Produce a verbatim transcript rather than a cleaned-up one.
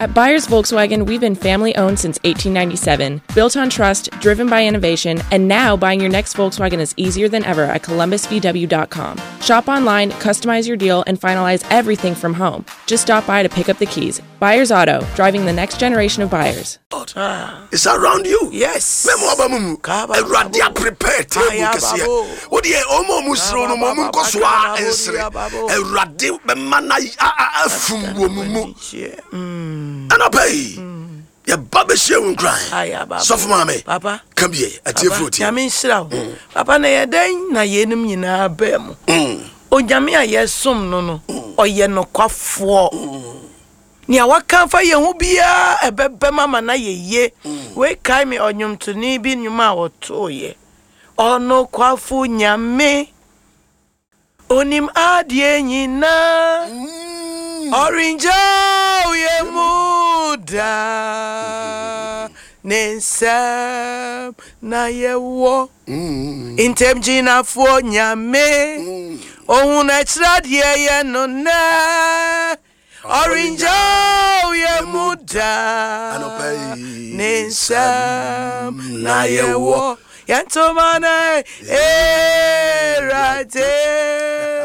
At Byers Volkswagen, we've been family-owned since eighteen ninety-seven, built on trust, driven by innovation, and now buying your next Volkswagen is easier than ever at columbus v w dot com. Shop online, customize your deal, and finalize everything from home. Just stop by to pick up the keys. Byers Auto, driving the next generation of buyers. Ah. It's around you. Yes. Memo Radia prepared table. What do you omo musro no momu koswa ensre. E radi be mana afum wo mumu. Anapay. Ya baba shewu nkran. So for mama. Papa. Come here. Atie fruit. Ya me nshira. Papa na ye den na yenim nyina ba mu. Onyame ayesom no no. Oye no kwafo. Ni awaka fa ye hu bia ebebe mama na ye ye. We kai me onyum to ni bi nyuma woto ye. Ono kwafu nyame. Onim adie nyina. Orange ye muda. Nensam na ye wo. Intem jina fo nyame. Ohun extra die ye no na. Orange ye muda. Nensam na ye wo. Yantomane erate.